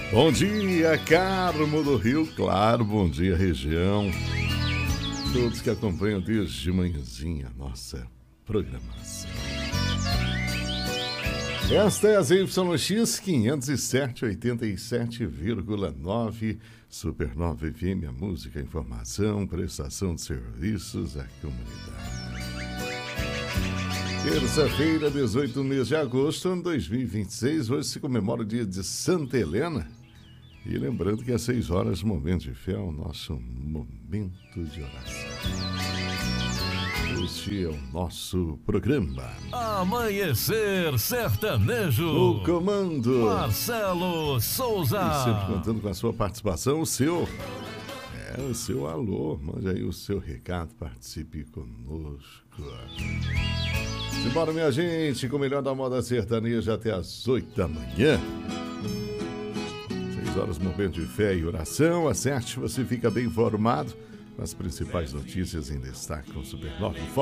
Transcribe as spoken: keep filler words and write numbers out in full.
Bom dia, Carmo do Rio Claro, bom dia, região. Todos que acompanham desde manhãzinha a nossa programação. Esta é a Z Y X quinhentos e sete, oitenta e sete vírgula nove, Supernova F M, a música, a informação, prestação de serviços à comunidade. Terça-feira, dezoito do mês de agosto de dois mil e vinte e seis, hoje se comemora o dia de Santa Helena. E lembrando que às seis horas, momento de fé, é o nosso momento de oração. Este é o nosso programa. Amanhecer Sertanejo. O comando. Marcelo Souza. E sempre contando com a sua participação, o seu. É, o seu alô. Mande aí o seu recado, participe conosco. Simbora, minha gente, com o melhor da moda sertaneja até às oito da manhã. seis horas, momento de fé e oração. Acerte, você fica bem informado com as principais notícias em destaque com Supernova.